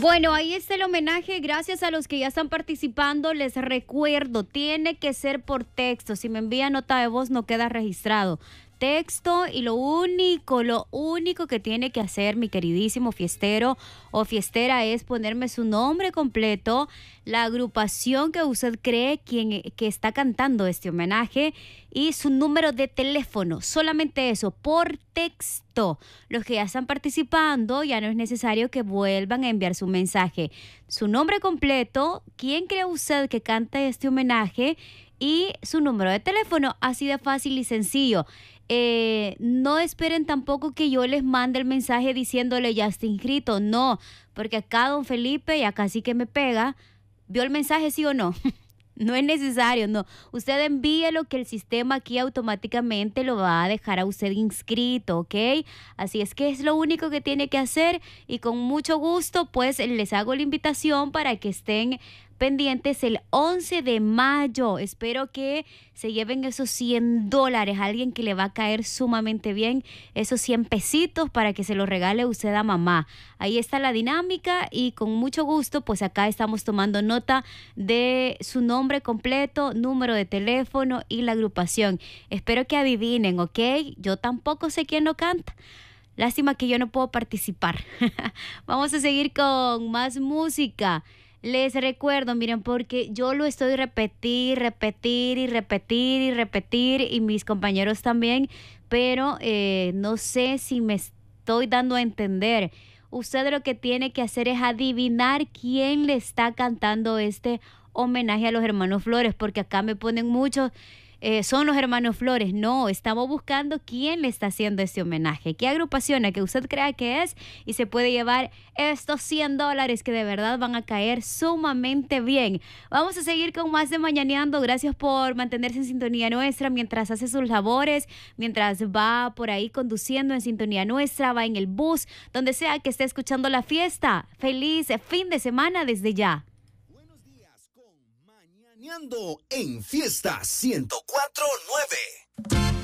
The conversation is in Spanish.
Bueno, ahí está el homenaje. Gracias a los que ya están participando. Les recuerdo, tiene que ser por texto. Si me envían nota de voz no queda registrado. Texto, y lo único que tiene que hacer mi queridísimo fiestero o fiestera es ponerme su nombre completo, la agrupación que usted cree que está cantando este homenaje y su número de teléfono. Solamente eso, por texto. Los que ya están participando ya no es necesario que vuelvan a enviar su mensaje. Su nombre completo, quién cree usted que canta este homenaje y su número de teléfono. Así de fácil y sencillo. No esperen tampoco que yo les mande el mensaje diciéndole ya está inscrito. No, porque acá don Felipe ya casi que me pega. ¿Vio el mensaje, sí o no? No es necesario, no. Usted envíelo que el sistema aquí automáticamente lo va a dejar a usted inscrito, ¿ok? Así es que es lo único que tiene que hacer y con mucho gusto pues les hago la invitación para que estén pendientes el 11 de mayo. Espero que se lleven esos $100, alguien que le va a caer sumamente bien, esos 100 pesitos para que se los regale usted a mamá. Ahí está la dinámica y con mucho gusto, pues acá estamos tomando nota de su nombre completo, número de teléfono y la agrupación. Espero que adivinen, ¿ok? Yo tampoco sé quién lo canta. Lástima que yo no puedo participar. Vamos a seguir con más música. Les recuerdo, miren, porque yo lo estoy repetir y mis compañeros también, pero no sé si me estoy dando a entender. Usted lo que tiene que hacer es adivinar quién le está cantando este homenaje a los hermanos Flores, porque acá me ponen muchos, son los hermanos Flores. No, estamos buscando quién le está haciendo este homenaje, qué agrupación a que usted crea que es y se puede llevar estos $100 que de verdad van a caer sumamente bien. Vamos a seguir con más de Mañaneando. Gracias por mantenerse en sintonía nuestra mientras hace sus labores, mientras va por ahí conduciendo en sintonía nuestra, va en el bus, donde sea que esté escuchando la fiesta. Feliz fin de semana desde ya. En Fiesta 104.9.